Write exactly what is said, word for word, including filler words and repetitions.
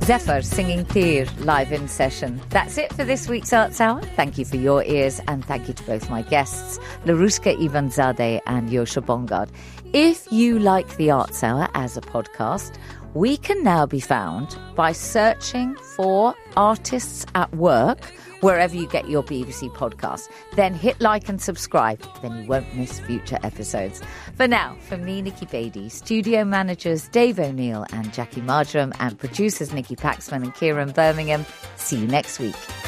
Zephyr singing Tir live in session. That's it for this week's Arts Hour. Thank you for your ears, and thank you to both my guests, Laruska Ivanzadeh and Yosha Bongard. If you like the Arts Hour as a podcast, we can now be found by searching for Artists at Work wherever you get your B B C podcast. Then hit like and subscribe, then you won't miss future episodes. For now, from me, Nikki Beattie, studio managers Dave O'Neill and Jackie Marjoram, and producers Nikki Paxman and Kieran Birmingham, see you next week.